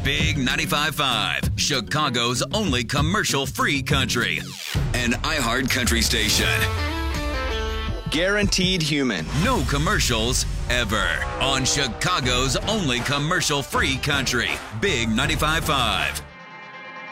Big 95.5, Chicago's only commercial-free country. An iHeart country station. Guaranteed human. No commercials ever. On Chicago's only commercial-free country. Big 95.5.